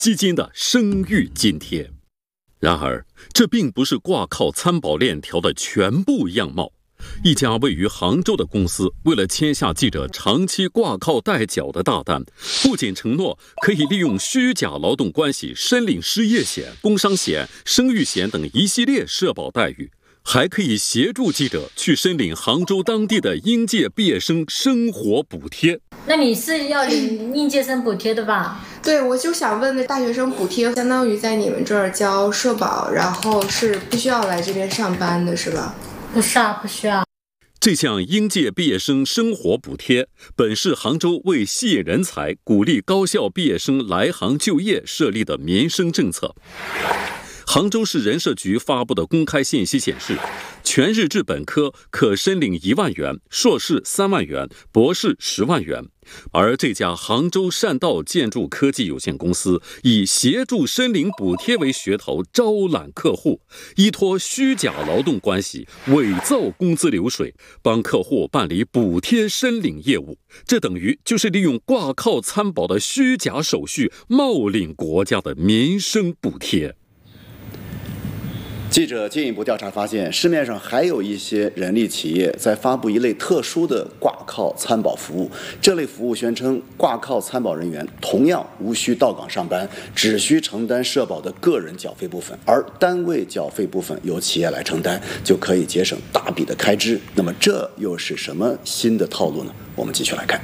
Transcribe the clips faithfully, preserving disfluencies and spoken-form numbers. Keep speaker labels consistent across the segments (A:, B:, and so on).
A: 基金的生育津贴。然而，这并不是挂靠参保链条的全部样貌。一家位于杭州的公司，为了签下记者长期挂靠代缴的大单，不仅承诺可以利用虚假劳动关系申领失业险、工伤险、生育险等一系列社保待遇，还可以协助记者去申领杭州当地的应届毕业生生活补贴。
B: 那你是要领应届生补贴的吧？
C: 对，我就想问，那大学生补贴相当于在你们这儿交社保，然后是不需要来这边上班的，是吧？
B: 不是啊，不需要。
A: 这项应届毕业生生活补贴本是杭州为吸引人才、鼓励高校毕业生来杭就业设立的民生政策。杭州市人社局发布的公开信息显示，全日制本科可申领一万元，硕士三万元，博士十万元。而这家杭州善道建筑科技有限公司以协助申领补贴为噱头招揽客户，依托虚假劳动关系伪造工资流水，帮客户办理补贴申领业务。这等于就是利用挂靠参保的虚假手续冒领国家的民生补贴。
D: 记者进一步调查发现，市面上还有一些人力企业在发布一类特殊的挂靠参保服务。这类服务宣称，挂靠参保人员同样无需到岗上班，只需承担社保的个人缴费部分，而单位缴费部分由企业来承担，就可以节省大笔的开支。那么，这又是什么新的套路呢？我们继续来看。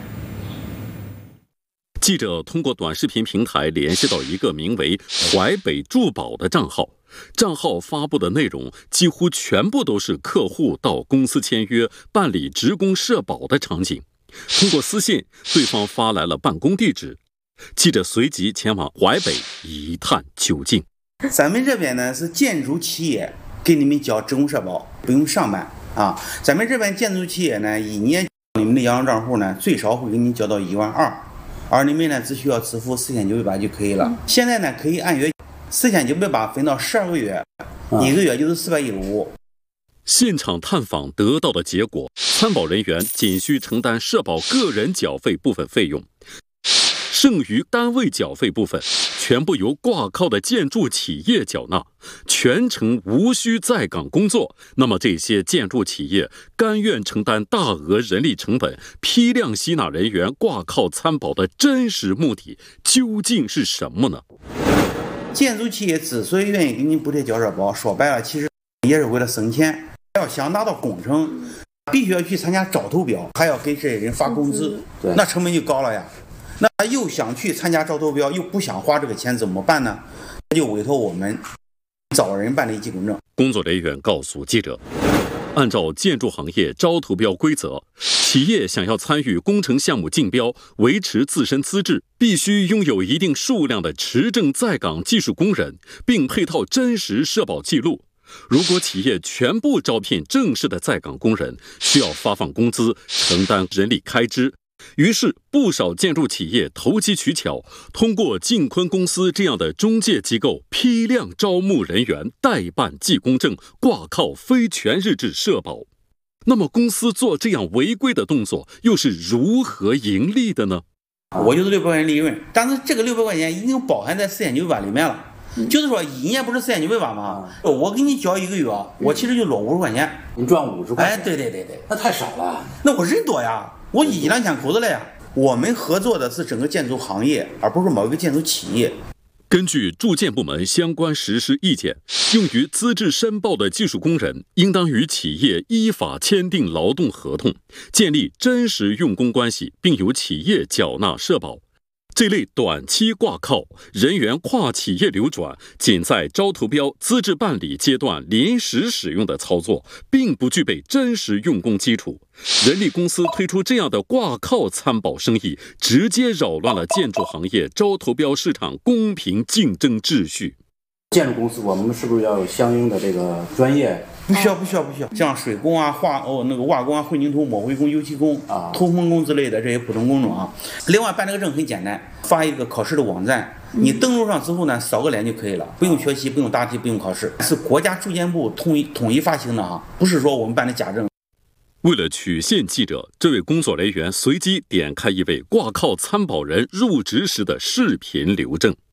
A: 记者通过短视频平台联系到一个名为淮北住保的账号，账号发布的内容几乎全部都是客户到公司签约办理职工社保的场景。通过私信，对方发来了办公地址，记者随即前往淮北一探究竟。
E: 咱们这边呢是建筑企业给你们交职工社保，不用上班啊。咱们这边建筑企业呢，一年你们的银行账户呢最少会给你交到一万二。而你们呢，只需要支付四千九百八就可以了。嗯、现在呢，可以按月四千九百八分到十二个月，啊、一个月就是四百一十五。
A: 现场探访得到的结果，参保人员仅需承担社保个人缴费部分费用，剩余单位缴费部分全部由挂靠的建筑企业缴纳，全程无需在岗工作。那么这些建筑企业甘愿承担大额人力成本，批量吸纳人员挂靠参保的真实目的究竟是什么呢？
E: 建筑企业之所以愿意给你补贴交社保，说白了其实也是为了省钱。要想达到工程，必须要去参加招投标，还要给这些人发工资，那成本就高了呀。那又想去参加招投标，又不想花这个钱，怎么办呢？就委托我们找人办理技工证。
A: 工作人员告诉记者，按照建筑行业招投标规则，企业想要参与工程项目竞标，维持自身资质，必须拥有一定数量的持证在岗技术工人，并配套真实社保记录。如果企业全部招聘正式的在岗工人，需要发放工资，承担人力开支。于是不少建筑企业投机取巧，通过晋坤公司这样的中介机构批量招募人员，代办技工证，挂靠非全日制社保。那么公司做这样违规的动作又是如何盈利的呢？
E: 我就是六百块钱利润，但是这个六百块钱已经包含在四千九百八里面了。就是说一年不是四千九百八吗？我给你交一个月，我其实就落五十块钱，
F: 你赚五十块钱。
E: 哎，对对对对，
F: 那太少了。
E: 那我人多呀，我一两千口子了呀。我们合作的是整个建筑行业，而不是某一个建筑企业。
A: 根据住建部门相关实施意见，用于资质申报的技术工人，应当与企业依法签订劳动合同，建立真实用工关系，并由企业缴纳社保。这类短期挂靠、人员跨企业流转，仅在招投标、资质办理阶段临时使用的操作，并不具备真实用工基础。人力公司推出这样的挂靠参保生意，直接扰乱了建筑行业招投标市场公平竞争秩序。
F: 建筑公司，我们是不是要有相应的这个专业？
E: 不需要，不需要，不需要。像水工啊、化哦那个瓦工啊、混凝土、抹灰工、油漆工啊、通风工之类的这些普通工种啊。另外办这个证很简单，发一个考试的网站，你登录上之后呢，扫个脸就可以了，不用学习，不用答题，不用考试，是国家住建部统一统一发行的啊，不是说我们办的假证。
A: 为了曲线记者，这位工作人员随机点开一位挂靠参保人入职时的视频留证。